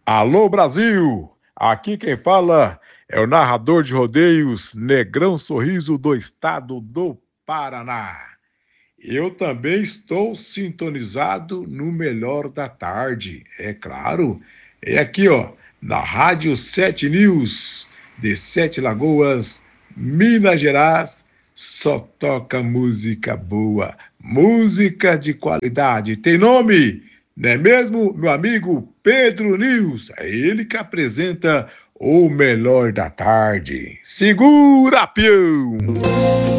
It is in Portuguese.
Alô Brasil! Aqui quem fala é o narrador de rodeios Negrão Sorriso do estado do Paraná. Eu também estou sintonizado no Melhor da Tarde, é claro. É aqui, ó, na Rádio 7 News, de Sete Lagoas, Minas Gerais, só toca música boa, música de qualidade. Tem nome, não é mesmo, meu amigo Pedro News? É ele que apresenta o Melhor da Tarde. Segura, peão!